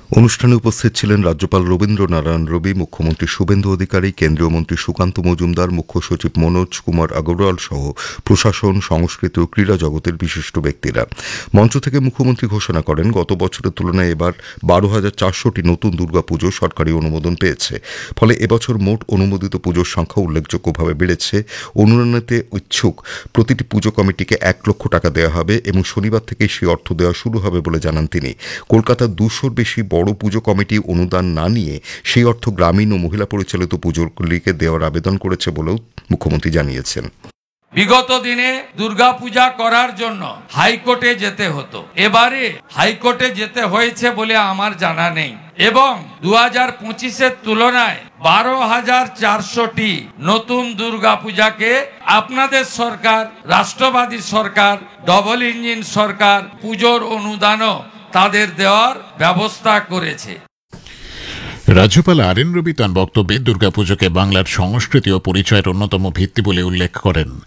অনুষ্ঠানে উপস্থিত ছিলেন রাজ্যপাল রবীন্দ্রনারায়ণ রবি, মুখ্যমন্ত্রী শুভেন্দু অধিকারী, কেন্দ্রীয় মন্ত্রী সুকান্ত মজুমদার, মুখ্য সচিব মনোজ কুমার আগরওয়াল সহ প্রশাসন, সংস্কৃতি ও ক্রীড়া জগতের বিশিষ্ট ব্যক্তিরা। মঞ্চ থেকে মুখ্যমন্ত্রী ঘোষণা করেন, গত বছরের তুলনায় এবার 12,400টি নতুন দুর্গাপুজো সরকারি অনুমোদন পেয়েছে। ফলে এবছর মোট অনুমোদিত পুজোর সংখ্যা উল্লেখযোগ্যভাবে বেড়েছে। অনুদানেতে ইচ্ছুক প্রতিটি পুজো কমিটিকে 1 লক্ষ টাকা দেওয়া হবে এবং শনিবার থেকেই সেই অর্থ দেওয়া শুরু হবে বলে জানান তিনি। কলকাতার 200-র বেশি বড় পুজো কমিটি অনুদান না নিয়ে সেই অর্থ গ্রামীণ ও মহিলা পরিচালিত পুজোগুলিকে দেওয়ার আবেদন করেছে বলেও মুখ্যমন্ত্রী জানিয়েছেন। বিগত দিনে দুর্গাপূজা করার জন্য হাইকোর্টে যেতে হতো, এবারে হাইকোর্টে যেতে হয়েছে বলে আমার জানা নেই এবং 2025-এর তুলনায় 12,400টি নতুন দুর্গাপূজাকে আপনাদের সরকার, রাষ্ট্রবাদী সরকার, ডবল ইঞ্জিন সরকার পুজোর অনুদানও তাদের দেওয়ার ব্যবস্থা করেছে। রাজ্যপাল আর এন রবি তাঁর বক্তব্যে দুর্গাপুজোকে বাংলার সংস্কৃতি ও পরিচয়ের অন্যতম ভিত্তি বলে উল্লেখ করেন।